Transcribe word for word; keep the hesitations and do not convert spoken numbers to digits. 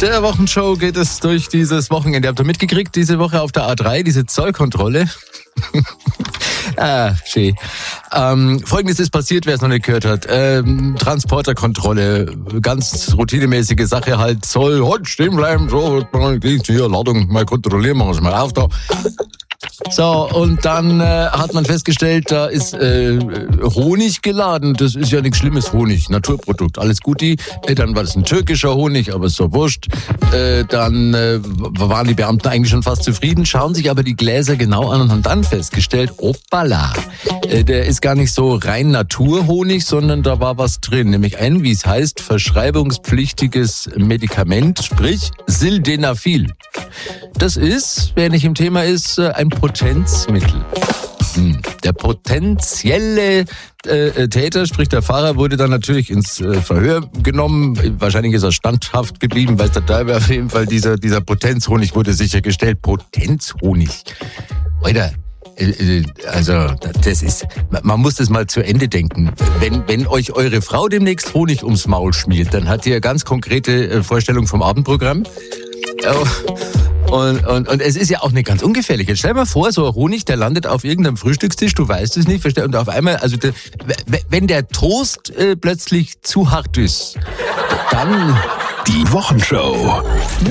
der Wochenshow geht es durch dieses Wochenende. Habt ihr mitgekriegt, diese Woche auf der A drei, diese Zollkontrolle? ah, schön. Ähm, Folgendes ist passiert, wer es noch nicht gehört hat. Ähm, Transporterkontrolle, ganz routinemäßige Sache halt. Zoll, halt stehen bleiben, so, hier, Ladung, mal kontrollieren, machen Sie mal auf da. So, und dann äh, hat man festgestellt, da ist äh, Honig geladen. Das ist ja nichts Schlimmes, Honig, Naturprodukt, alles Guti. Äh, dann war das ein türkischer Honig, aber ist so wurscht. Äh, dann äh, waren die Beamten eigentlich schon fast zufrieden, schauen sich aber die Gläser genau an und haben dann festgestellt, hoppala, äh, der ist gar nicht so rein Naturhonig, sondern da war was drin, nämlich ein, wie es heißt, verschreibungspflichtiges Medikament, sprich Sildenafil. Das ist, wer nicht im Thema ist, ein Potenzmittel. Hm. Der potenzielle äh, Täter, sprich der Fahrer, wurde dann natürlich ins äh, Verhör genommen. Wahrscheinlich ist er standhaft geblieben, weiß der Teufel, auf jeden Fall dieser, dieser Potenzhonig wurde sichergestellt. Potenzhonig. Alter, äh, also das ist, man muss das mal zu Ende denken. Wenn, wenn euch eure Frau demnächst Honig ums Maul schmiert, dann hat ihr ganz konkrete äh, Vorstellung vom Abendprogramm. Oh. Und, und, und es ist ja auch nicht ganz ungefährlich. Jetzt stell dir mal vor, so ein Honig, der landet auf irgendeinem Frühstückstisch, du weißt es nicht, verstehst, und auf einmal, also der, wenn der Toast äh, plötzlich zu hart ist, dann... Die Wochenshow.